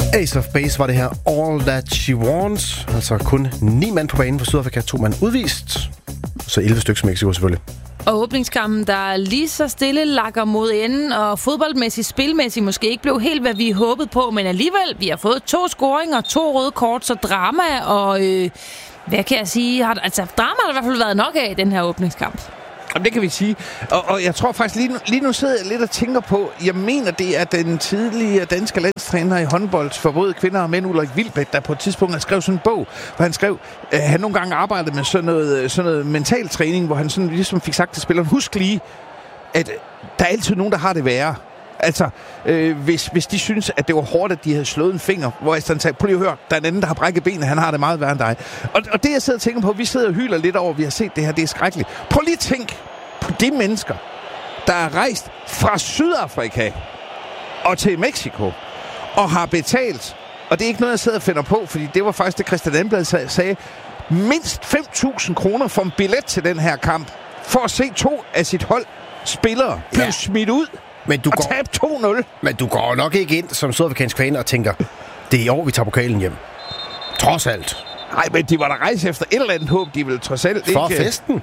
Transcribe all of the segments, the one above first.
Ace of Base var det her All That She Wants. Altså kun 9 mand på banen for Sydafrika, 2 mand udvist. Så 11 stykker Mexico selvfølgelig. Og åbningskampen, der lige så stille lakker mod enden, og fodboldmæssigt, spilmæssigt måske ikke blev helt, hvad vi håbede på, men alligevel, vi har fået 2 scoringer, 2 røde kort, så drama, og hvad kan jeg sige? Altså, drama har der i hvert fald været nok af i den her åbningskamp. Jamen, det kan vi sige. Og jeg tror faktisk, lige nu sidder jeg lidt og tænker på, jeg mener, det er den tidligere danske landstræner i håndbold for både kvinder og mænd, Ulrik Wilbæk, der på et tidspunkt har skrevet sådan en bog, hvor han skrev, han nogle gange arbejdede med sådan noget mental træning, hvor han sådan ligesom fik sagt til spilleren, husk lige, at der er altid nogen, der har det værre. Altså, hvis de synes, at det var hårdt, at de havde slået en finger, hvor jeg sådan sagde, prøv lige at høre, der er en anden, der har brækket benet, han har det meget værre end dig. Og det, jeg sidder og tænker på, vi sidder og hyler lidt over, vi har set det her, det er skrækkeligt. Prøv lige at tænk på de mennesker, der er rejst fra Sydafrika og til Mexico, og har betalt, og det er ikke noget, jeg sidder og finder på, fordi det var faktisk det, Christian Damblad sagde, mindst 5.000 kroner for en billet til den her kamp, for at se 2 af sit hold spillere blive smidt ud. Men du tab 2-0. Men du går nok ikke ind som sydafrikansk fan og tænker, det er i år, vi tager pokalen hjem. Trods alt. Nej, men de var der rejse efter et eller andet håb, de ville trods alt for ikke... festen.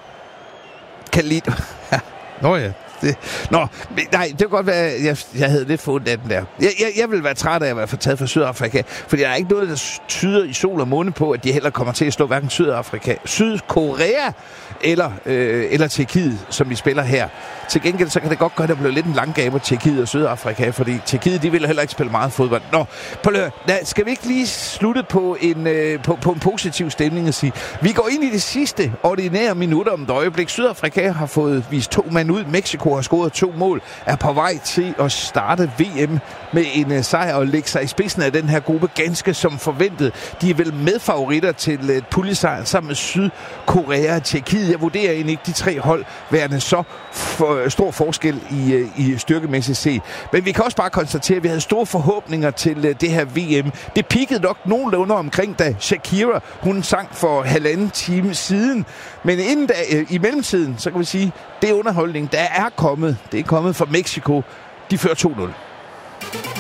Kan lide... Nå ja. Nej, det kan godt være, jeg havde lidt fået af den der. Jeg vil være træt af at være taget fra Sydafrika, fordi der er ikke noget, der tyder i sol og måne på, at de heller kommer til at slå hverken Sydkorea eller Tjekkiet, som de spiller her. Til gengæld så kan det godt gøre, at der bliver lidt en langgaber Tjekkiet og Sydafrika, fordi Tjekkiet, de vil heller ikke spille meget fodbold. Skal vi ikke lige slutte på en positiv stemning og sige, vi går ind i det sidste ordinære minutter om et øjeblik. Sydafrika har fået vist 2 mand ud. Mexico har scoret 2 mål, er på vej til at starte VM med en sejr og lægge sig i spidsen af den her gruppe ganske som forventet. De er vel medfavoritter til puljesejren sammen med Sydkorea og Tjekkiet. Jeg vurderer egentlig ikke de 3 hold værende så stor forskel i styrkemæssigt set. Men vi kan også bare konstatere, at vi havde store forhåbninger til det her VM. Det peakede nok nogenlunde omkring, da Shakira, hun sang for 1,5 time siden. Men inden i mellemtiden, så kan vi sige, det underholdning, der er kommet, det er kommet fra Mexico. De fører 2-0.